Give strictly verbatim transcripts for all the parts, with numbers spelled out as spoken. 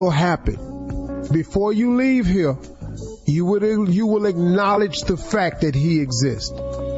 will happen. Before you leave here, you will, you will acknowledge the fact that he exists.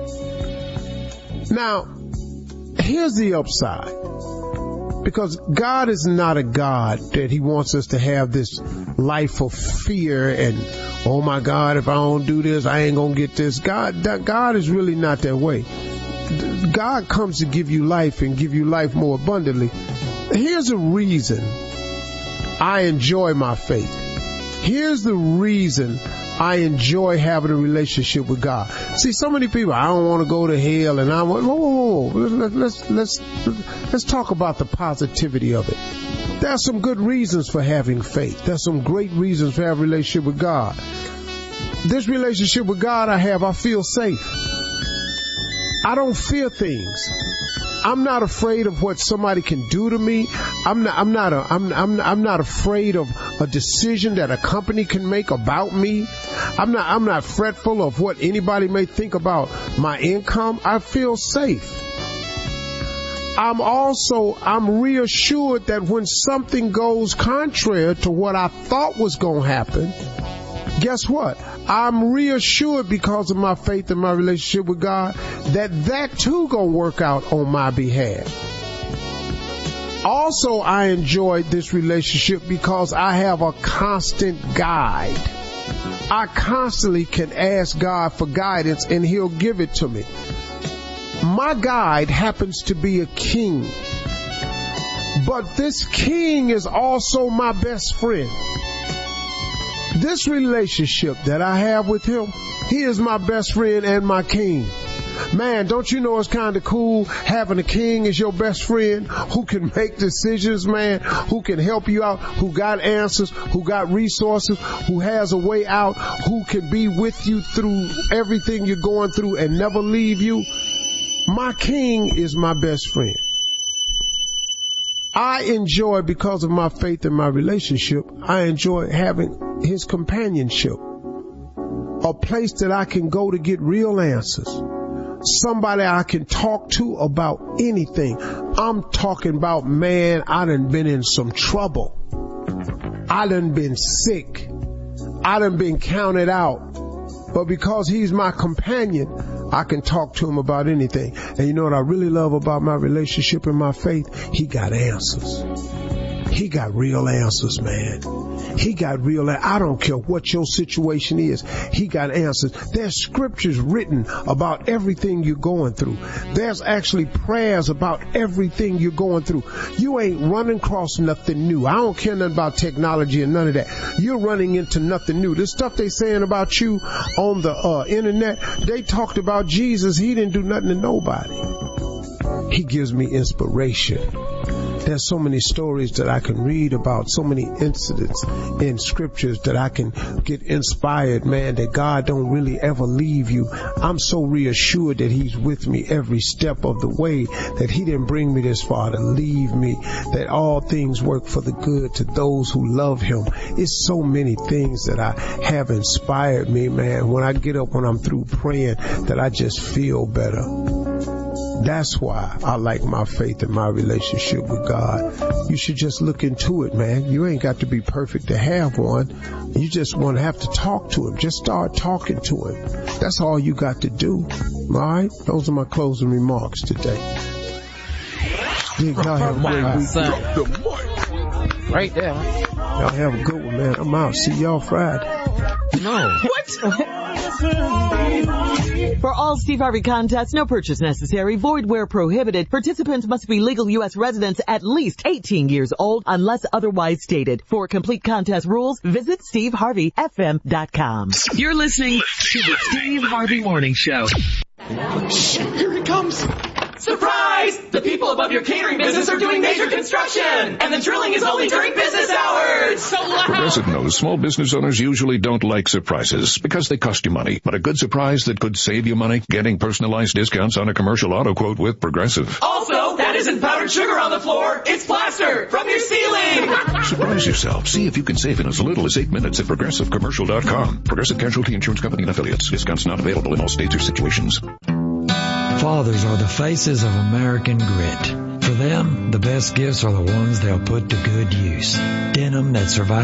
Now, here's the upside. Because God is not a God that he wants us to have this life of fear and, oh my God, if I don't do this, I ain't gonna get this. God, that God is really not that way. God comes to give you life and give you life more abundantly. Here's a reason I enjoy my faith. Here's the reason I enjoy having a relationship with God. See, so many people, I don't want to go to hell, and I want, whoa, whoa, whoa, let's, let's, let's talk about the positivity of it. There are some good reasons for having faith. There's some great reasons for having a relationship with God. This relationship with God I have, I feel safe. I don't fear things. I'm not afraid of what somebody can do to me. I'm not, I'm not, a, I'm, I'm, I'm not afraid of a decision that a company can make about me. I'm not, I'm not fretful of what anybody may think about my income. I feel safe. I'm also, I'm reassured that when something goes contrary to what I thought was going to happen, guess what? I'm reassured because of my faith and my relationship with God that that too gonna work out on my behalf. Also, I enjoyed this relationship because I have a constant guide. I constantly can ask God for guidance and he'll give it to me. My guide happens to be a king, but this king is also my best friend. This relationship that I have with him, he is my best friend and my king. Man, don't you know it's kind of cool having a king as your best friend who can make decisions, man, who can help you out, who got answers, who got resources, who has a way out, who can be with you through everything you're going through and never leave you. My king is my best friend. I enjoy, because of my faith and my relationship, I enjoy having his companionship. A place that I can go to get real answers. Somebody I can talk to about anything. I'm talking about, man, I done been in some trouble. I done been sick. I done been counted out. But because he's my companion, I can talk to him about anything. And you know what I really love about my relationship and my faith? He got answers. He got real answers, man. He got real, I don't care what your situation is. He got answers. There's scriptures written about everything you're going through. There's actually prayers about everything you're going through. You ain't running across nothing new. I don't care nothing about technology and none of that. You're running into nothing new. The stuff they saying about you on the uh, internet, they talked about Jesus. He didn't do nothing to nobody. He gives me inspiration. There's so many stories that I can read about, so many incidents in scriptures that I can get inspired, man, that God don't really ever leave you. I'm so reassured that he's with me every step of the way, that he didn't bring me this far to leave me, that all things work for the good to those who love him. It's so many things that I have inspired me, man. When I get up, when I'm through praying, that I just feel better. That's why I like my faith and my relationship with God. You should just look into it, man. You ain't got to be perfect to have one. You just want to have to talk to him. Just start talking to him. That's all you got to do. All right? Those are my closing remarks today. Y'all have a great week. Right there. Y'all have a good one, man. I'm out. See y'all Friday. No. What? For all Steve Harvey contests, no purchase necessary, void where prohibited. Participants must be legal U S residents at least eighteen years old unless otherwise stated. For complete contest rules, visit steve harvey f m dot com. You're listening to the Steve Harvey Morning Show. Shh, here he comes. Surprise! The people above your catering business are doing major construction, and the drilling is only during business hours. So loud. Progressive knows small business owners usually don't like surprises because they cost you money. But a good surprise that could save you money, getting personalized discounts on a commercial auto quote with Progressive. Also, that isn't powdered sugar on the floor. It's plaster from your ceiling. Surprise yourself. See if you can save in as little as eight minutes at progressive commercial dot com. Progressive Casualty Insurance Company and Affiliates. Discounts not available in all states or situations. Fathers are the faces of American grit. For them, the best gifts are the ones they'll put to good use. Denim that survives